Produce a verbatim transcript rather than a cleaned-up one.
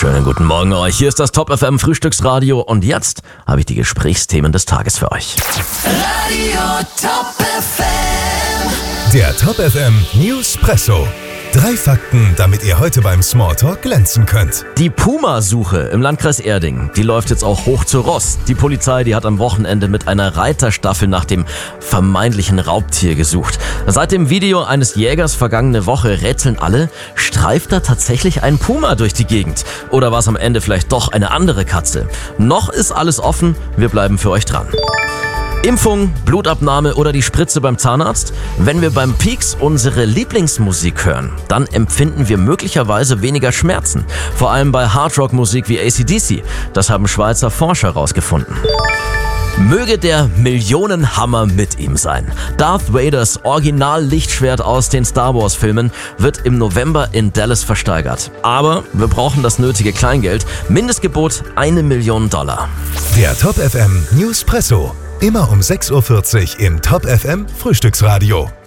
Schönen guten Morgen euch. Hier ist das Top F M Frühstücksradio und jetzt habe ich die Gesprächsthemen des Tages für euch. Radio Top F M. Der Top F M Newspresso. Drei Fakten, damit ihr heute beim Smalltalk glänzen könnt. Die Puma-Suche im Landkreis Erding, die läuft jetzt auch hoch zu Ross. Die Polizei, die hat am Wochenende mit einer Reiterstaffel nach dem vermeintlichen Raubtier gesucht. Seit dem Video eines Jägers vergangene Woche rätseln alle, streift da tatsächlich ein Puma durch die Gegend? Oder war es am Ende vielleicht doch eine andere Katze? Noch ist alles offen, wir bleiben für euch dran. Impfung, Blutabnahme oder die Spritze beim Zahnarzt? Wenn wir beim Peaks unsere Lieblingsmusik hören, dann empfinden wir möglicherweise weniger Schmerzen. Vor allem bei Hardrock-Musik wie A C D C. Das haben Schweizer Forscher herausgefunden. Möge der Millionenhammer mit ihm sein. Darth Vaders Original-Lichtschwert aus den Star Wars-Filmen wird im November in Dallas versteigert. Aber wir brauchen das nötige Kleingeld. Mindestgebot eine Million Dollar. Der Top F M Newspresso. Immer um sechs Uhr vierzig im Top F M Frühstücksradio.